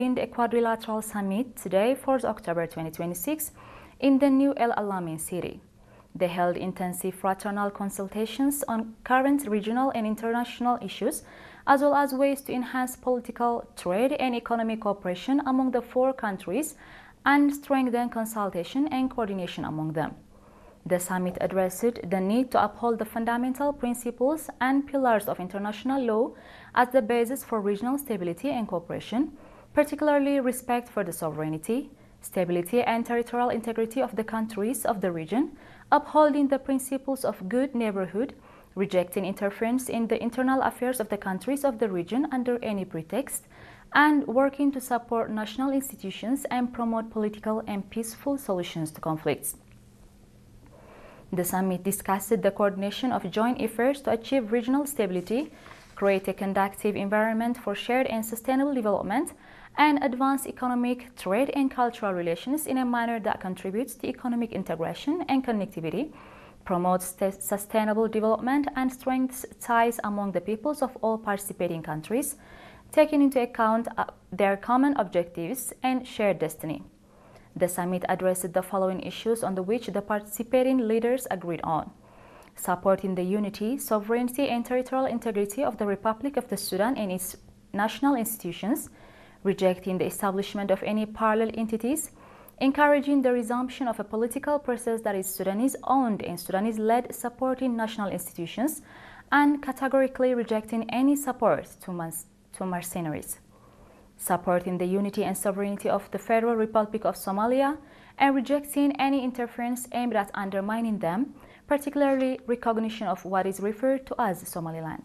in the Quadrilateral Summit today, 4th October 2026, in the New El Alamein city. They held intensive fraternal consultations on current regional and international issues, as well as ways to enhance political, trade, and economic cooperation among the four countries and strengthen consultation and coordination among them. The summit addressed the need to uphold the fundamental principles and pillars of international law as the basis for regional stability and cooperation, particularly respect for the sovereignty, stability, and territorial integrity of the countries of the region, upholding the principles of good neighborhood, rejecting interference in the internal affairs of the countries of the region under any pretext, and working to support national institutions and promote political and peaceful solutions to conflicts. The summit discussed the coordination of joint efforts to achieve regional stability, create a conducive environment for shared and sustainable development, and advance economic, trade, and cultural relations in a manner that contributes to economic integration and connectivity, promotes sustainable development, and strengthens ties among the peoples of all participating countries, taking into account their common objectives and shared destiny. The summit addressed the following issues on which the participating leaders agreed on: supporting the unity, sovereignty, and territorial integrity of the Republic of Sudan and its national institutions, rejecting the establishment of any parallel entities, encouraging the resumption of a political process that is Sudanese-owned and Sudanese-led, supporting national institutions, and categorically rejecting any support to mercenaries. Supporting the unity and sovereignty of the Federal Republic of Somalia and rejecting any interference aimed at undermining them, particularly recognition of what is referred to as Somaliland.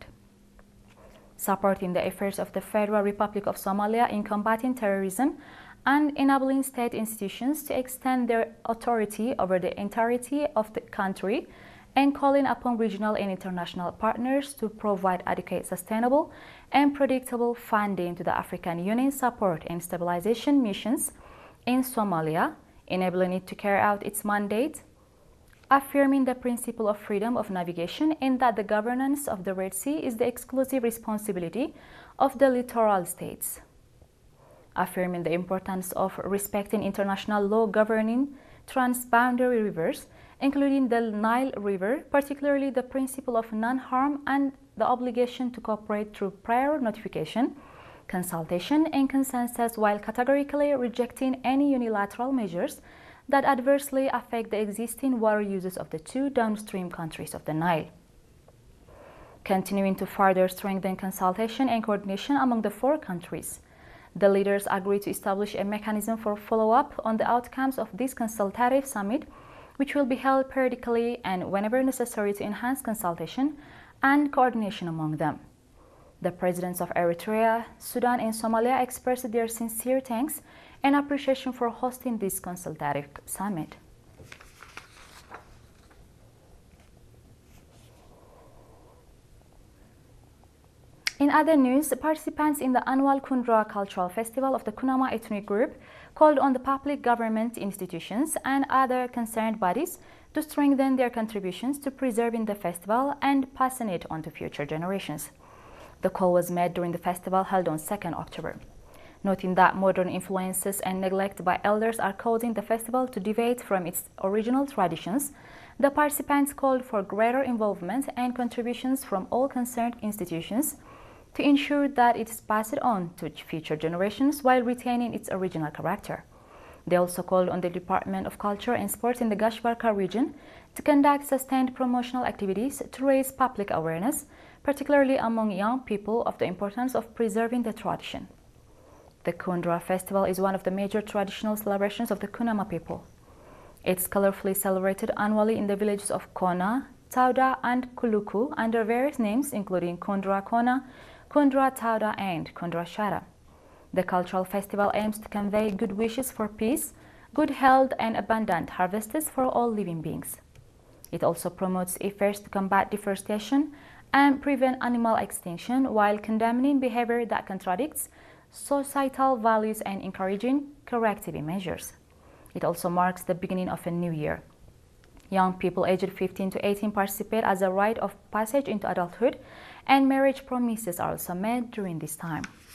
Supporting the efforts of the Federal Republic of Somalia in combating terrorism and enabling state institutions to extend their authority over the entirety of the country, and calling upon regional and international partners to provide adequate, sustainable, and predictable funding to the African Union support and stabilization missions in Somalia, enabling it to carry out its mandate, affirming the principle of freedom of navigation and that the governance of the Red Sea is the exclusive responsibility of the littoral states, affirming the importance of respecting international law governing transboundary rivers, including the Nile River, particularly the principle of non-harm and the obligation to cooperate through prior notification, consultation, and consensus, while categorically rejecting any unilateral measures that adversely affect the existing water uses of the two downstream countries of the Nile. Continuing to further strengthen consultation and coordination among the four countries, the leaders agreed to establish a mechanism for follow-up on the outcomes of this consultative summit, which will be held periodically and whenever necessary to enhance consultation and coordination among them. The presidents of Eritrea, Sudan, and Somalia expressed their sincere thanks and appreciation for hosting this consultative summit. In other news, participants in the annual Kundra Cultural Festival of the Kunama Ethnic Group called on the public government institutions and other concerned bodies to strengthen their contributions to preserving the festival and passing it on to future generations. The call was made during the festival held on 2nd October. Noting that modern influences and neglect by elders are causing the festival to deviate from its original traditions, the participants called for greater involvement and contributions from all concerned institutions to ensure that it is passed on to future generations while retaining its original character. They also called on the Department of Culture and Sports in the Gashbarka region to conduct sustained promotional activities to raise public awareness, particularly among young people, of the importance of preserving the tradition. The Kundra Festival is one of the major traditional celebrations of the Kunama people. It's colorfully celebrated annually in the villages of Kona, Tauda, and Kuluku under various names including Kundra Kona, Kundra Tauda, and Kundra Shara. The cultural festival aims to convey good wishes for peace, good health, and abundant harvests for all living beings. It also promotes efforts to combat deforestation and prevent animal extinction while condemning behavior that contradicts societal values and encouraging corrective measures. It also marks the beginning of a new year. Young people aged 15 to 18 participate as a rite of passage into adulthood, and marriage promises are also made during this time.